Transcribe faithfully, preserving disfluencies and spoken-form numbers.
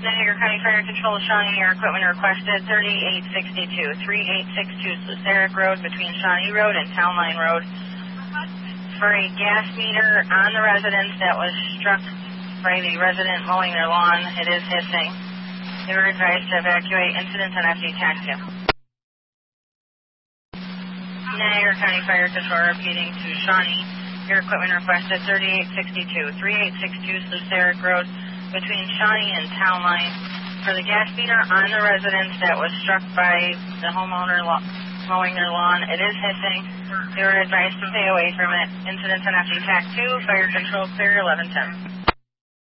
Niagara County Fire Control, Shawnee, your equipment requested thirty-eight sixty-two, thirty-eight sixty-two Luceric Road between Shawnee Road and Town Line Road for a gas meter on the residence that was struck by the resident mowing their lawn. It is hissing. They were advised to evacuate. Incident on F D Tac two. Niagara County Fire Control repeating to Shawnee, your equipment requested thirty-eight sixty-two, thirty-eight sixty-two Luceric Road between Shawnee and Town Line for the gas meter on the residence that was struck by the homeowner lo- mowing their lawn. It is hissing. They were advised to stay away from it. Incident on F D Tac two, Fire Control clear eleven ten.